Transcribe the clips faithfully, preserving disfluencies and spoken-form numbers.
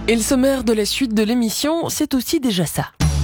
Et le sommaire de la suite de l'émission, c'est aussi déjà ça.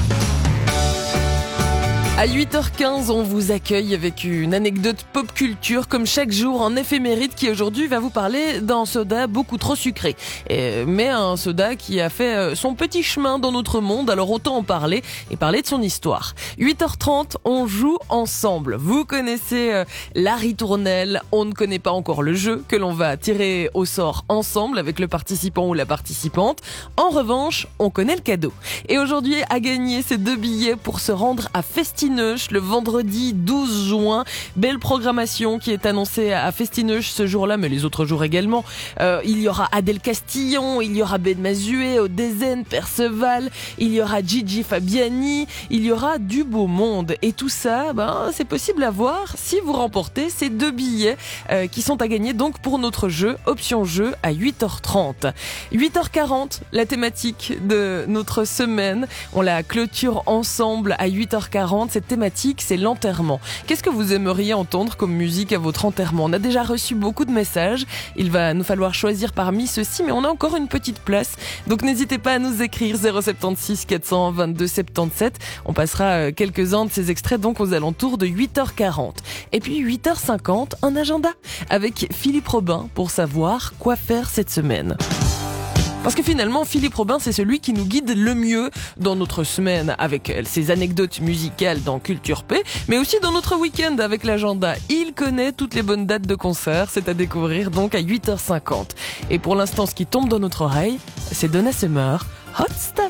À huit heures quinze, on vous accueille avec une anecdote pop culture comme chaque jour en éphéméride qui aujourd'hui va vous parler d'un soda beaucoup trop sucré. Et, mais un soda qui a fait son petit chemin dans notre monde, alors autant en parler et parler de son histoire. huit heures trente, on joue ensemble. Vous connaissez euh, la ritournelle, on ne connaît pas encore le jeu que l'on va tirer au sort ensemble avec le participant ou la participante. En revanche, on connaît le cadeau. Et aujourd'hui, à gagner ces deux billets pour se rendre à Festineuch le vendredi douze juin. Belle programmation qui est annoncée à Festineuch ce jour-là, mais les autres jours également. Euh, il y aura Adèle Castillon, il y aura Ben Mazué, Odezen, Perceval, il y aura Gigi Fabiani, il y aura du beau monde. Et tout ça, ben, c'est possible à voir si vous remportez ces deux billets euh, qui sont à gagner donc pour notre jeu, option jeu à huit heures trente. huit heures quarante, la thématique de notre semaine. On la clôture ensemble à huit heures quarante. Cette thématique, c'est l'enterrement. Qu'est-ce que vous aimeriez entendre comme musique à votre enterrement ? On a déjà reçu beaucoup de messages. Il va nous falloir choisir parmi ceux-ci, mais on a encore une petite place. Donc n'hésitez pas à nous écrire zéro sept six quatre cent vingt-deux soixante-dix-sept. On passera quelques-uns de ces extraits donc aux alentours de huit heures quarante. Et puis huit heures cinquante, un agenda avec Philippe Robin pour savoir quoi faire cette semaine. Parce que finalement, Philippe Robin, c'est celui qui nous guide le mieux dans notre semaine avec ses anecdotes musicales dans Culture P, mais aussi dans notre week-end avec l'agenda. Il connaît toutes les bonnes dates de concert, c'est à découvrir donc à huit heures cinquante. Et pour l'instant, ce qui tombe dans notre oreille, c'est Donna Summer, Hot Style.